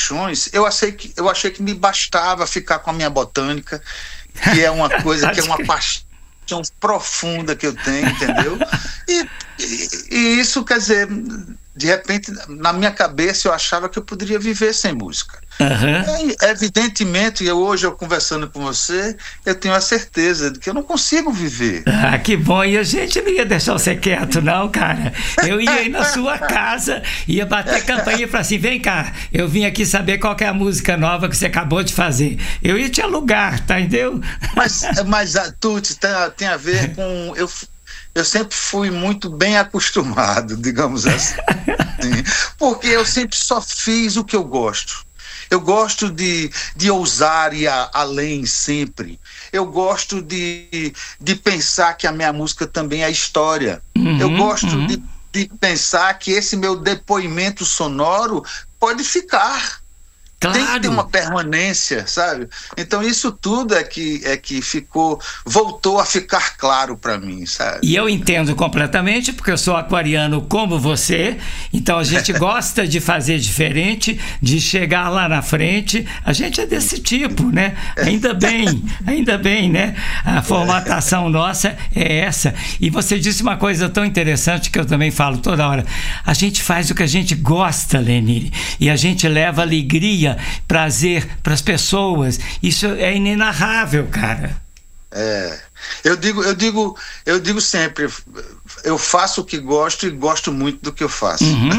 paixões, eu achei que me bastava ficar com a minha botânica, que é uma coisa, que é uma paixão profunda que eu tenho, entendeu? E isso, quer dizer, de repente, na minha cabeça eu achava que eu poderia viver sem música. Evidentemente, hoje eu conversando com você, eu tenho a certeza de que eu não consigo viver. Ah, que bom, e a gente não ia deixar você quieto não, cara. Eu ia ir na sua casa, ia bater campainha e falar assim, vem cá, eu vim aqui saber qual que é a música nova que você acabou de fazer. Eu ia te alugar, tá, entendeu? Mas Tuti, tem a ver com... Eu sempre fui muito bem acostumado, digamos assim, porque eu sempre só fiz o que eu gosto. Eu gosto de ousar e ir além sempre. Eu gosto de pensar que a minha música também é história. Eu gosto de pensar que esse meu depoimento sonoro pode ficar. Claro. Tem que ter uma permanência, sabe? Então isso tudo é que voltou a ficar claro para mim, sabe? E eu entendo completamente, porque eu sou aquariano como você, então a gente gosta de fazer diferente, de chegar lá na frente, a gente é desse tipo, né? Ainda bem, né? A formatação nossa é essa. E você disse uma coisa tão interessante que eu também falo toda hora, a gente faz o que a gente gosta, Lenine, e a gente leva alegria, prazer para as pessoas. Isso é inenarrável, cara. Eu digo sempre, eu faço o que gosto e gosto muito do que eu faço.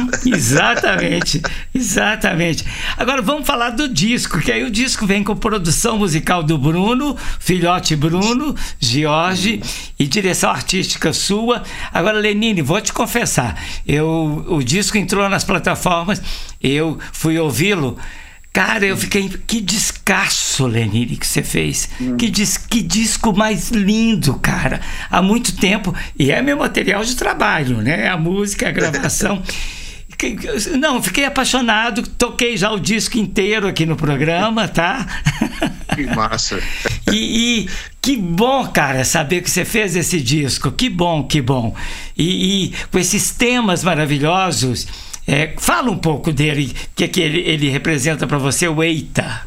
Exatamente. Agora vamos falar do disco, que aí o disco vem com produção musical do Bruno, filhote Bruno, Jorge, e direção artística sua. Agora, Lenine, vou te confessar, o disco entrou nas plataformas, eu fui ouvi-lo. Cara, eu fiquei... Que descasso, Lenine, que você fez. Que disco mais lindo, cara. Há muito tempo. E é meu material de trabalho, né? A música, a gravação. Não, fiquei apaixonado. Toquei já o disco inteiro aqui no programa, tá? Que massa. E que bom, cara, saber que você fez esse disco. Que bom. E com esses temas maravilhosos... fala um pouco dele, que ele representa para você, o Eita.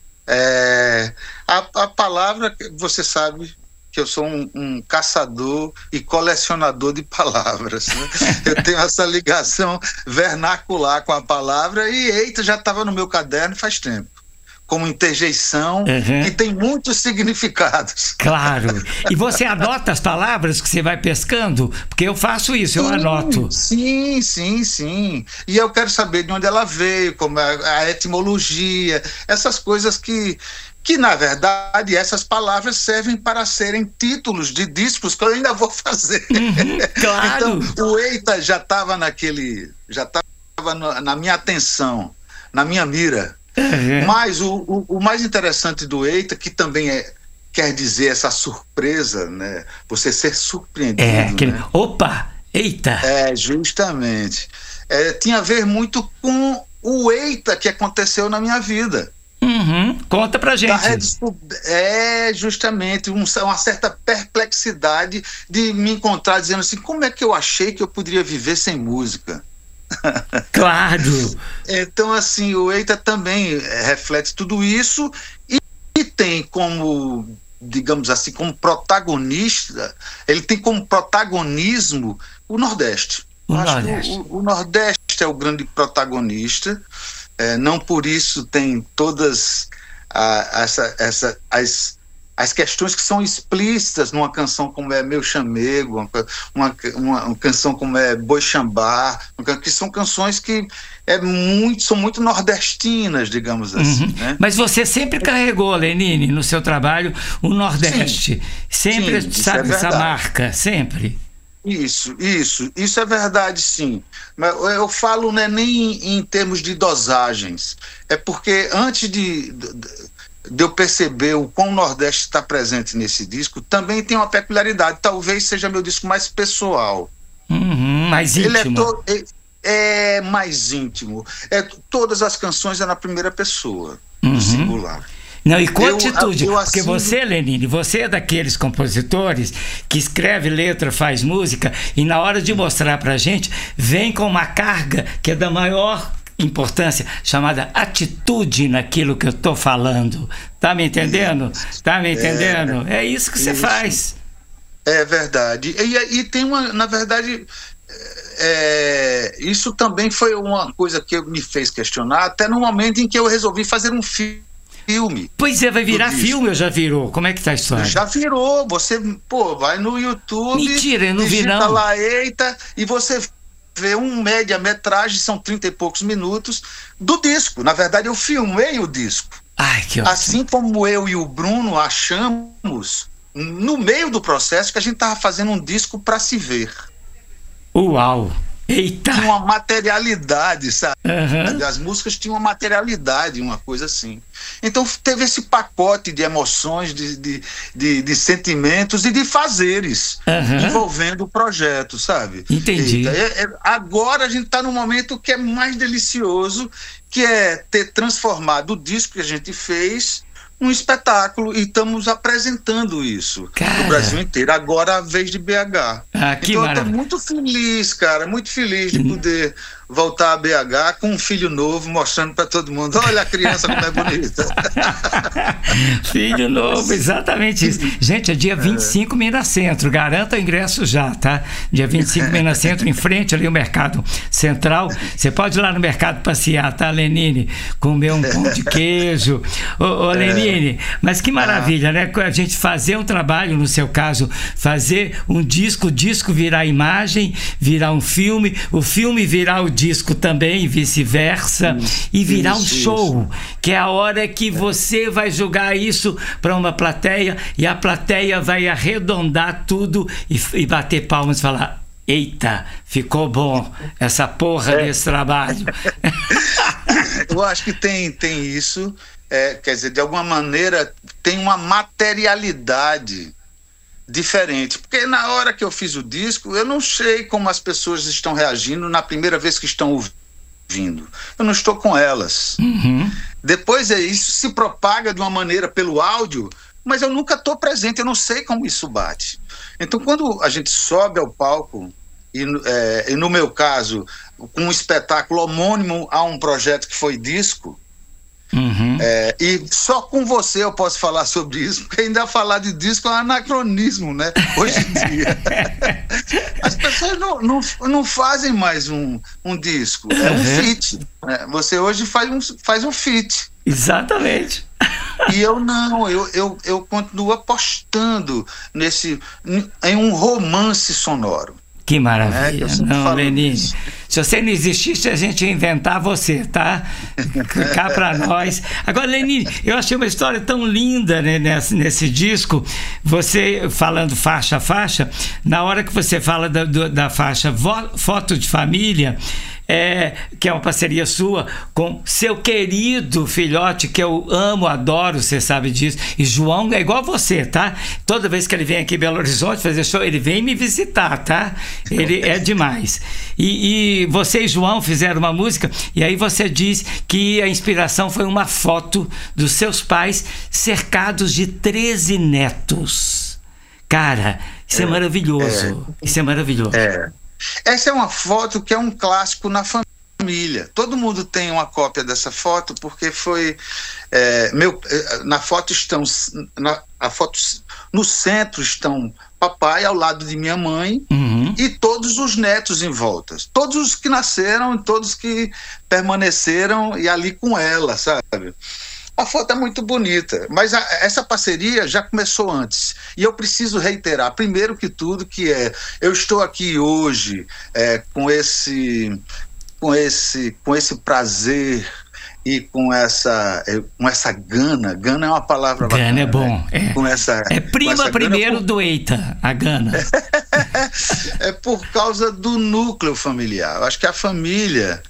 A palavra, você sabe que eu sou um caçador e colecionador de palavras, né? Eu tenho essa ligação vernacular com a palavra, e Eita já estava no meu caderno faz tempo, como interjeição, que tem muitos significados. Claro. E você anota as palavras que você vai pescando? Porque eu faço isso, eu anoto. Sim. E eu quero saber de onde ela veio, como é a etimologia, essas coisas que na verdade, essas palavras servem para serem títulos de discos que eu ainda vou fazer. Claro. Então, o Eita já estava na minha atenção, na minha mira. Mas o mais interessante do Eita, que também quer dizer essa surpresa, né? Você ser surpreendido. Né? Opa, eita! Justamente. Tinha a ver muito com o Eita que aconteceu na minha vida. Conta pra gente. Justamente uma certa perplexidade de me encontrar dizendo assim, como é que eu achei que eu poderia viver sem música? Claro. Então, assim, o Eita também reflete tudo isso e tem como, digamos assim, como protagonista, ele tem como protagonismo o Nordeste. O Nordeste é o grande protagonista, não por isso tem todas as questões que são explícitas numa canção como é Meu Chamego, uma canção como é Boi Xambá, que são canções que são muito nordestinas, digamos assim. Né? Mas você sempre carregou, Lenine, no seu trabalho, o Nordeste. Sempre, sabe, essa marca, sempre. Isso é verdade, sim. Mas eu falo, né, nem em termos de dosagens. É porque antes de eu perceber o quão o Nordeste está presente nesse disco, também tem uma peculiaridade. Talvez seja meu disco mais pessoal. Mais íntimo. Ele é mais íntimo. Todas as canções é na primeira pessoa, do singular. Não, e com atitude, porque você, Lenine, você é daqueles compositores que escreve letra, faz música, e na hora de mostrar pra gente, vem com uma carga que é da maior importância chamada atitude naquilo que eu estou falando. Tá me entendendo? Tá me entendendo? É isso que você faz. É verdade. E tem uma, na verdade, isso também foi uma coisa que me fez questionar, até no momento em que eu resolvi fazer um filme. Pois é, vai virar filme ou já virou? Como é que tá a história? Já virou. Você, vai no YouTube. Mentira, eu não vi não. Digita lá, eita, e você vê média-metragem, são 30 e poucos minutos, do disco. Na verdade, eu filmei o disco. Ai, que ótimo. Assim como eu e o Bruno achamos, no meio do processo, que a gente estava fazendo um disco para se ver. Uau! Eita! Tinha uma materialidade, sabe? Uhum. As músicas tinham uma materialidade, uma coisa assim. Então teve esse pacote de emoções, de sentimentos e de fazeres envolvendo o projeto, sabe? Entendi. Agora a gente está num momento que é mais delicioso, que é ter transformado o disco que a gente fez num espetáculo, e estamos apresentando isso no Brasil inteiro, agora a vez de BH. Que então maravilha. eu estou muito feliz, cara, muito feliz de poder voltar a BH com um filho novo, mostrando para todo mundo, olha a criança como é bonita. Filho novo, exatamente isso. Gente, é dia 25 Minas Centro, garanta o ingresso já, tá? Dia 25 Minas Centro, em frente ali o Mercado Central. Você pode ir lá no mercado passear, tá, Lenine? Comer um pão de queijo. Ô Lenine, mas que maravilha, né? A gente fazer um trabalho, no seu caso, fazer um disco, o disco virar imagem, virar um filme, o filme virar o disco também, e vice-versa, e virar um show, que é a hora que você vai jogar isso para uma plateia, e a plateia vai arredondar tudo e bater palmas e falar: eita, ficou bom essa porra desse trabalho. Eu acho que tem isso, quer dizer, de alguma maneira tem uma materialidade diferente, porque na hora que eu fiz o disco, eu não sei como as pessoas estão reagindo na primeira vez que estão ouvindo. Eu não estou com elas. Depois isso se propaga de uma maneira pelo áudio, mas eu nunca estou presente, eu não sei como isso bate. Então, quando a gente sobe ao palco, e no meu caso, com um espetáculo homônimo a um projeto que foi disco, e só com você eu posso falar sobre isso, porque ainda falar de disco é um anacronismo, né? Hoje em dia as pessoas não fazem mais um disco, é um feat, né? Você hoje faz um feat. Exatamente. E eu não, eu continuo apostando em um romance sonoro. Que maravilha. Não, Lenine, se você não existisse, a gente ia inventar você, tá? Cá pra nós. Agora, Lenine, eu achei uma história tão linda, né, nesse disco, você falando faixa a faixa, na hora que você fala da faixa Foto de Família, que é uma parceria sua com seu querido filhote, que eu amo, adoro, você sabe disso. E João é igual a você, tá? Toda vez que ele vem aqui em Belo Horizonte fazer show, ele vem me visitar, tá? Ele é demais. E você e João fizeram uma música, e aí você diz que a inspiração foi uma foto dos seus pais cercados de 13 netos. Cara, isso é maravilhoso. Isso é maravilhoso. Essa é uma foto que é um clássico na família. Todo mundo tem uma cópia dessa foto, porque foi na foto no centro estão papai ao lado de minha mãe e todos os netos em volta, todos os que nasceram, todos que permaneceram e ali com ela, sabe? A foto é muito bonita, mas essa parceria já começou antes. E eu preciso reiterar, primeiro que tudo, eu estou aqui hoje com esse prazer e com essa gana. Gana é uma palavra bacana. Gana é bom. Prima primeiro do Eita, a gana. É por causa do núcleo familiar. Eu acho que a família...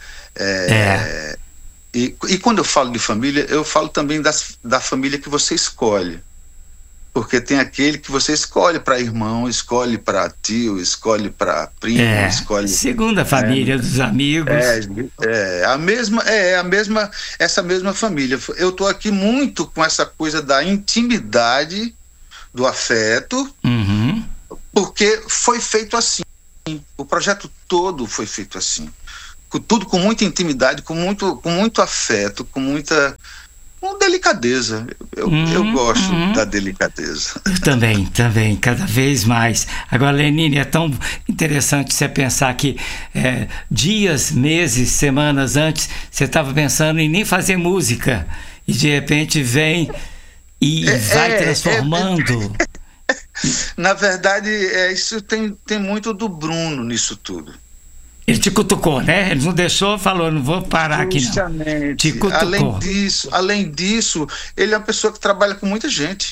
E quando eu falo de família, eu falo também da família que você escolhe. Porque tem aquele que você escolhe para irmão, escolhe para tio, escolhe para primo, escolhe... Segunda família dos amigos. Essa mesma família. Eu estou aqui muito com essa coisa da intimidade, do afeto, porque foi feito assim. O projeto todo foi feito assim. tudo com muita intimidade, com muito afeto, com delicadeza. Eu gosto da delicadeza. Eu também, cada vez mais. Agora, Lenine, é tão interessante você pensar que dias, meses, semanas antes, você estava pensando em nem fazer música, e de repente vem e vai transformando. Na verdade, isso tem muito do Bruno nisso tudo. Ele te cutucou, né? Ele não deixou, falou, não vou parar aqui não. Justamente. Te cutucou. Além disso, ele é uma pessoa que trabalha com muita gente.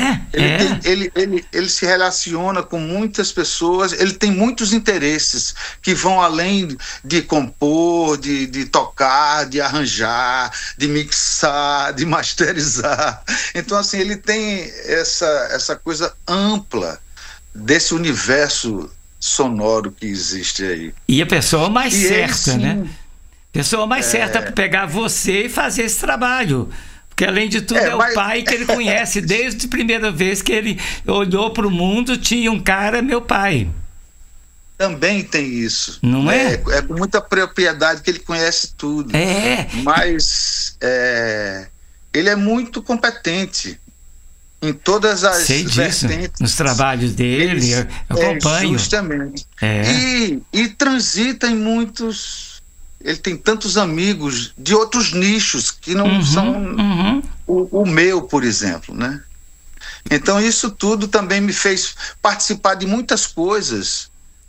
Ele se relaciona com muitas pessoas, ele tem muitos interesses que vão além de compor, de tocar, de arranjar, de mixar, de masterizar. Então, assim, ele tem essa coisa ampla desse universo sonoro que existe aí. E a pessoa mais certa, né? Pessoa mais certa para pegar você e fazer esse trabalho. Porque, além de tudo, o pai que ele conhece desde a primeira vez que ele olhou para o mundo, tinha um cara, meu pai. Também tem isso. Não é? É com muita propriedade que ele conhece tudo. Mas ele é muito competente em todas as vertentes. Nos trabalhos dele, eu acompanho. Justamente. E transita em muitos... Ele tem tantos amigos de outros nichos que não são o meu, por exemplo, né? Então isso tudo também me fez participar de muitas coisas.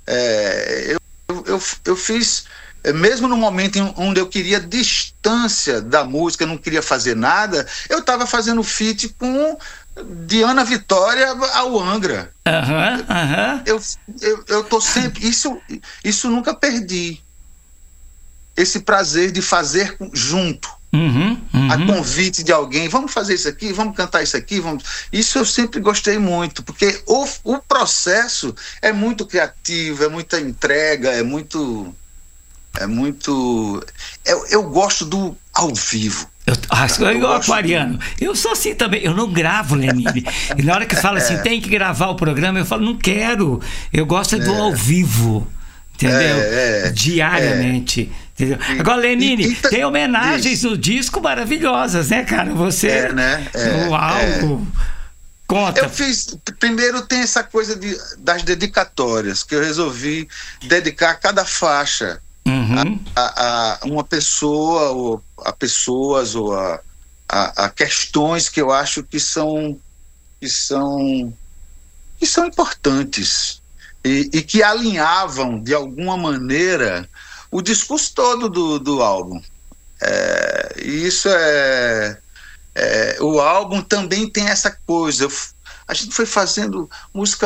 Eu fiz... Mesmo no momento onde eu queria distância da música, não queria fazer nada, eu estava fazendo feat com Diana Vitória ao Angra. Eu tô sempre... Isso nunca perdi. Esse prazer de fazer junto. A convite de alguém, vamos fazer isso aqui, vamos cantar isso aqui, isso eu sempre gostei muito, porque o processo é muito criativo, é muita entrega, eu gosto do ao vivo. Igual aquariano. Eu sou assim também. Eu não gravo, Lenine. E na hora que fala assim, tem que gravar o programa, eu falo, não quero. Eu gosto do ao vivo. Entendeu? Diariamente. Entendeu? Agora, Lenine, tem homenagens no disco maravilhosas, né, cara? Você. O álbum. Conta. Eu fiz. Primeiro tem essa coisa das dedicatórias, que eu resolvi dedicar cada faixa a uma pessoa, ou a pessoas, ou a questões que eu acho que são importantes e que alinhavam de alguma maneira o discurso todo do álbum. E isso o álbum também tem essa coisa. A gente foi fazendo música.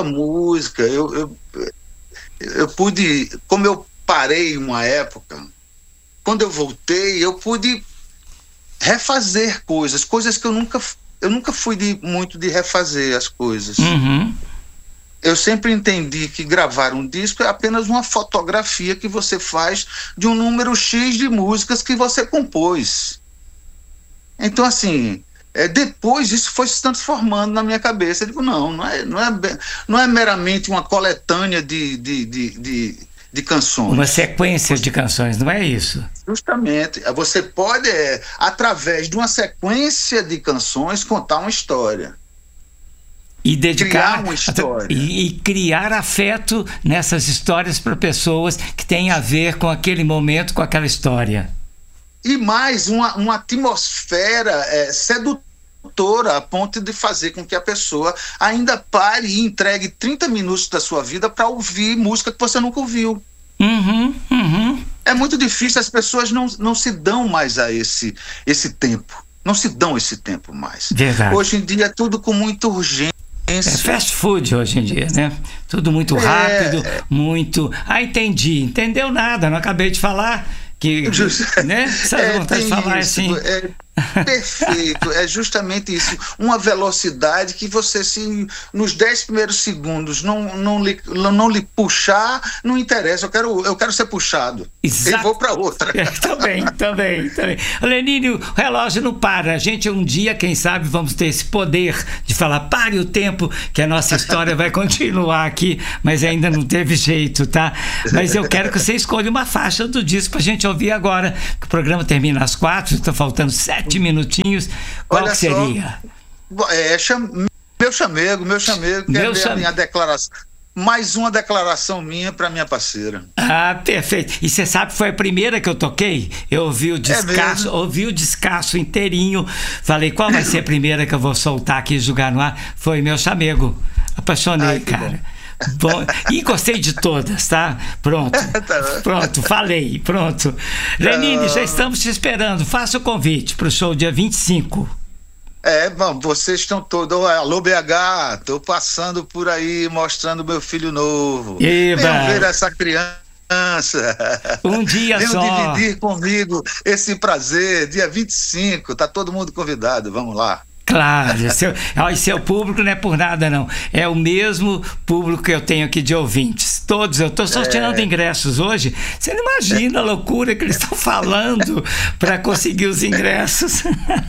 Eu pude, como eu parei uma época, quando eu voltei, eu pude refazer coisas que eu nunca fui muito de refazer as coisas. Eu sempre entendi que gravar um disco é apenas uma fotografia que você faz de um número X de músicas que você compôs. Então, assim, depois isso foi se transformando na minha cabeça. Eu digo, não é meramente uma coletânea de canções. Uma sequência de canções, não é isso? Justamente. Você pode, através de uma sequência de canções, contar uma história. E dedicar criar uma história. E criar afeto nessas histórias para pessoas que têm a ver com aquele momento, com aquela história. E mais, uma atmosfera sedutora a ponto de fazer com que a pessoa ainda pare e entregue 30 minutos da sua vida para ouvir música que você nunca ouviu. É muito difícil, as pessoas não se dão mais a esse tempo. Não se dão esse tempo mais. Verdade. Hoje em dia é tudo com muita urgência. É fast food hoje em dia, né? Tudo muito rápido, muito... entendi. Entendeu nada, não acabei de falar que... né? Sabe vontade de falar isso, assim... Perfeito, é justamente isso. Uma velocidade que você, se nos 10 primeiros segundos não lhe puxar, não interessa. Eu quero ser puxado. Exato. E vou para outra. Também. Lenine, o relógio não para. A gente um dia, quem sabe, vamos ter esse poder de falar, pare o tempo, que a nossa história vai continuar aqui, mas ainda não teve jeito, tá? Mas eu quero que você escolha uma faixa do disco pra gente ouvir agora, que o programa termina às 4, está faltando 7 minutinhos. Qual que seria? Meu chamego, quer ver a minha declaração. Mais uma declaração minha para minha parceira. Ah, perfeito. E você sabe que foi a primeira que eu toquei? Eu ouvi o descasso inteirinho. Falei, qual vai ser a primeira que eu vou soltar aqui e jogar no ar? Foi Meu Chamego. Apaixonei, cara. Bom, e gostei de todas, tá? Pronto, falei, pronto. Lenine, já estamos te esperando. Faça o convite para o show dia 25. Bom, vocês estão todos. Alô, BH, tô passando por aí mostrando meu filho novo. Venham ver essa criança. Um dia venham só. Dividir comigo esse prazer. Dia 25, tá todo mundo convidado. Vamos lá. Claro, seu público não é por nada, não. É o mesmo público que eu tenho aqui de ouvintes. Todos, eu estou sorteando ingressos hoje. Você não imagina a loucura que eles estão falando para conseguir os ingressos.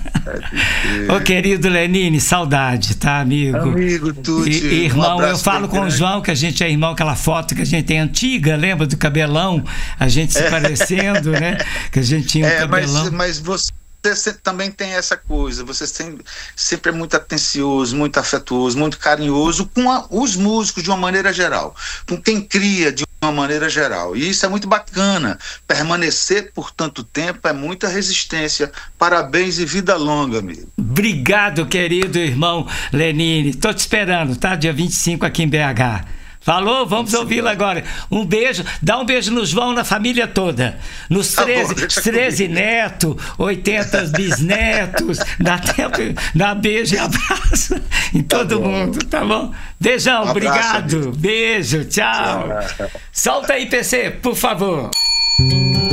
Ô, querido Lenine, saudade, tá, amigo? Amigo, Tuti. Irmão, eu falo com o João que a gente é irmão, aquela foto que a gente tem antiga, lembra do cabelão? A gente se parecendo, né? Que a gente tinha um cabelão. Mas você também tem essa coisa, você sempre é muito atencioso, muito afetuoso, muito carinhoso com os músicos de uma maneira geral, com quem cria de uma maneira geral, e isso é muito bacana. Permanecer por tanto tempo é muita resistência. Parabéns e vida longa, amigo. Obrigado, querido irmão Lenine, tô te esperando, tá? Dia 25 aqui em BH. Falou? Vamos ouvi-la agora. Um beijo, dá um beijo no João, na família toda. Nos 13 netos, 80 bisnetos, dá beijo e abraço em todo mundo, tá bom? Beijão, obrigado. Amigo. Beijo, tchau. Solta aí, PC, por favor.